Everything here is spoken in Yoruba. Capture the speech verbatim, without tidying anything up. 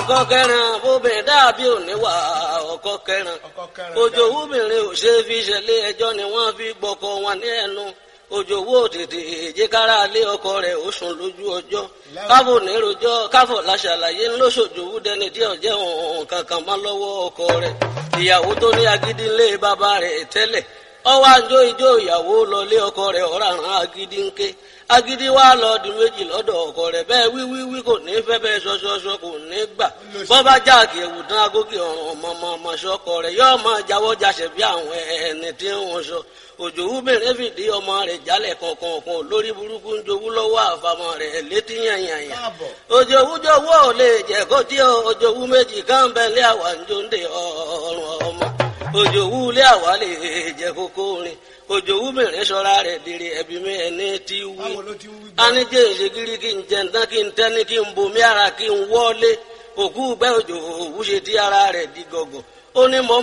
ọkọ kẹrin obìnrin dàbí òníwà ọkọ kẹrin òjò obìnrin ò ṣe fi ṣẹlẹ̀ ẹjọ́ ni wọ́n fi gbọkọ wọn ní ẹnu òjò owó tètè èjìkára lé ọkọ rẹ̀ ó sùn lójú ọjọ́ káfò nírojọ́ káfò láṣàlàyé ńlọsọjòwú dẹni tí ọjẹ òun kankan má lọ́wọ́ ọkọ rẹ̀ ìyàwó tó ní agídí ńlé bàbá rẹ̀ tẹ́lẹ̀ ọwọ́ àjọ ìjọ ìyàwó lọlé ọkọ rẹ̀ ọ̀ràn agídí ńké agídí wa lọ di méjì lọ́dọ̀ ọkọ rẹ̀ bẹ́ẹ̀ wíwíwí kò ní fẹ́ bẹ́ẹ̀ ṣọṣọṣọ kò ní gbà bọ́bá jáàkì ẹ̀wù tán agókè ọ̀ràn ọmọọmọ ṣọkọ rẹ̀ yóò máa jáwọ́ jáṣẹ̀ bí àwọn ẹni tí wọ́n sọ òjò wúbẹ̀rẹ̀ fìdí ọmọ rẹ̀ jálẹ̀ kọ̀ọ̀kan lórí burúkú ń jowú lọ́wọ́ àfàmọ́ rẹ̀ létí yànyànyà òjò wújọwọ́ ò lè jẹ́ kó tí òjò wú méjì káńbẹ́lẹ́ àwà ń jóńdè ọ̀rùn ọmọ òjò wú lé àwà lè jẹ́ kókó rin òjò wúbẹ̀rẹ̀ sọ́ra rẹ̀ dèrè ẹ̀bí mi ẹni tí wí anijẹ́ ìṣègìrì kí n jẹ ntán kí n tẹ́ni kí n bomi ara kí n wọ́lé òkú gbẹ́ òjò òwú ṣe tí ara rẹ̀ di gọ̀gọ̀ ó ní mọ́